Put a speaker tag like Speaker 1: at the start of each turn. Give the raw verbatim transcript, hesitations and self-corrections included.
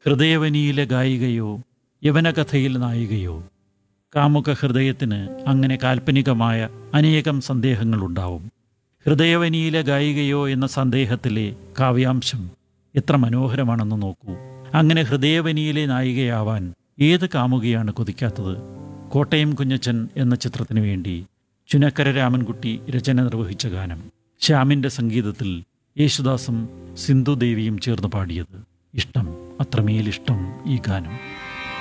Speaker 1: ഹൃദയവനിയിലെ ഗായികയോ യവനകഥയിൽ നായികയോ? കാമുക ഹൃദയത്തിന് അങ്ങനെ കാൽപ്പനികമായ അനേകം സന്ദേഹങ്ങളുണ്ടാവും. ഹൃദയവനിയിലെ ഗായികയോ എന്ന സന്ദേഹത്തിലെ കാവ്യാംശം എത്ര മനോഹരമാണെന്ന് നോക്കൂ. അങ്ങനെ ഹൃദയവനിയിലെ നായികയാവാൻ ഏത് കാമുകയാണ് കൊതിക്കാത്തത്? കോട്ടയം കുഞ്ഞച്ചൻ എന്ന ചിത്രത്തിനു വേണ്ടി ചുനക്കര രാമൻകുട്ടി രചന നിർവഹിച്ച ഗാനം. ശ്യാമിൻ്റെ സംഗീതത്തിൽ യേശുദാസും സിന്ധുദേവിയും ചേർന്ന് പാടിയത്. ഇഷ്ടം, അത്രമേലിഷ്ടം ഈ ഗാനം.